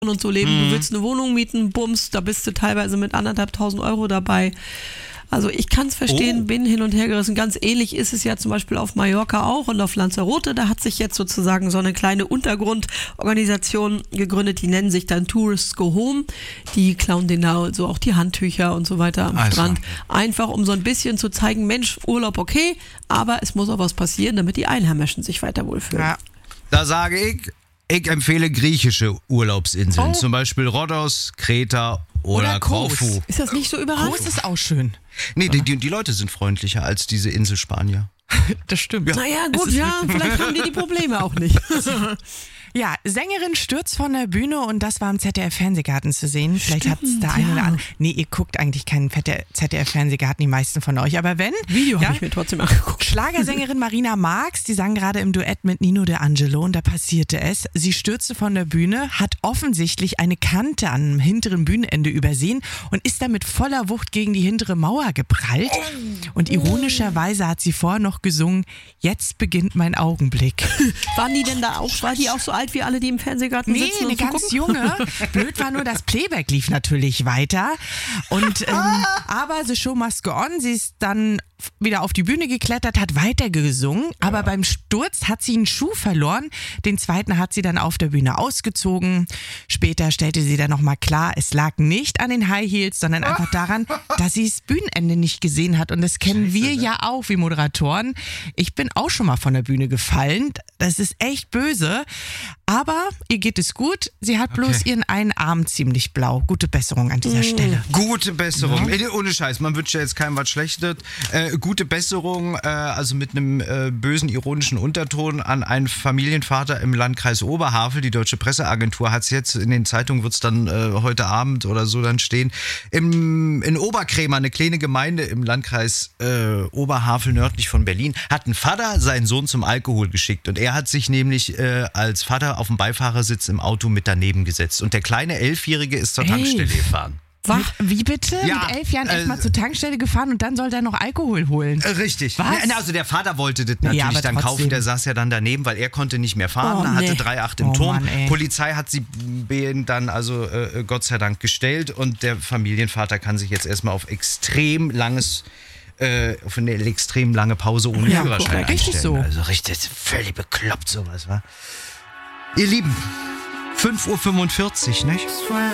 und so leben. Du willst eine Wohnung mieten, bums, da bist du teilweise mit 1.500 Euro dabei. Also ich kann es verstehen, bin hin und her gerissen. Ganz ähnlich ist es ja zum Beispiel auf Mallorca auch und auf Lanzarote. Da hat sich jetzt sozusagen so eine kleine Untergrundorganisation gegründet, die nennen sich dann Tourists Go Home. Die klauen denen da so auch die Handtücher und so weiter am Strand. Einfach um so ein bisschen zu zeigen, Mensch, Urlaub okay, aber es muss auch was passieren, damit die Einheimischen sich weiter wohlfühlen. Ja. Da sage ich empfehle griechische Urlaubsinseln, zum Beispiel Rhodos, Kreta oder Korfu. Ist das nicht so überraschend? Kos ist auch schön. Nee, die Leute sind freundlicher als diese Inselspanier. Das stimmt. Ja. Naja, gut, vielleicht haben die Probleme auch nicht. Ja, Sängerin stürzt von der Bühne und das war im ZDF-Fernsehgarten zu sehen. Vielleicht hat es der eine oder andere. Nee, ihr guckt eigentlich keinen ZDF-Fernsehgarten, die meisten von euch. Aber wenn. Video habe ich mir trotzdem angeguckt. Schlagersängerin Marina Marx, die sang gerade im Duett mit Nino De Angelo und da passierte es. Sie stürzte von der Bühne, hat offensichtlich eine Kante am hinteren Bühnenende übersehen und ist damit voller Wucht gegen die hintere Mauer geprallt. Und ironischerweise hat sie vorher noch gesungen, jetzt beginnt mein Augenblick. Waren die denn da auch, war die auch so alt wie alle, die im Fernsehgarten sitzen? Nee, eine ganz junge. Blöd war nur, das Playback lief natürlich weiter. Und aber the show must go on. Sie ist dann wieder auf die Bühne geklettert, hat weiter gesungen, aber beim Sturz hat sie einen Schuh verloren. Den zweiten hat sie dann auf der Bühne ausgezogen. Später stellte sie dann nochmal klar, es lag nicht an den High Heels, sondern einfach daran, dass sie das Bühnenende nicht gesehen hat. Und das kennen wir ja auch wie Moderatoren. Ich bin auch schon mal von der Bühne gefallen. Das ist echt böse. Aber ihr geht es gut. Sie hat bloß ihren einen Arm ziemlich blau. Gute Besserung an dieser Stelle. Gute Besserung. Ja. Ohne Scheiß, man wünscht ja jetzt keinem was Schlechtes. Gute Besserung, also mit einem bösen, ironischen Unterton an einen Familienvater im Landkreis Oberhavel. Die Deutsche Presseagentur hat es jetzt, in den Zeitungen wird es dann heute Abend oder so dann stehen. In Oberkrämer, eine kleine Gemeinde im Landkreis Oberhavel nördlich von Berlin, hat ein Vater seinen Sohn zum Alkohol geschickt. Und er hat sich nämlich als Vater auf dem Beifahrersitz im Auto mit daneben gesetzt. Und der kleine 11-Jährige ist zur Tankstelle gefahren. Wie bitte? Ja, mit 11 Jahren erstmal zur Tankstelle gefahren und dann soll der noch Alkohol holen. Richtig. Was? Also der Vater wollte das natürlich dann kaufen, der saß ja dann daneben, weil er konnte nicht mehr fahren, hatte 3,8 im Turm. Mann, Polizei hat sie dann also Gott sei Dank gestellt und der Familienvater kann sich jetzt erstmal auf auf eine extrem lange Pause ohne Führerschein einstellen. Richtig so. Also richtig, völlig bekloppt sowas, wa? Ihr Lieben, 5:45 Uhr, nicht?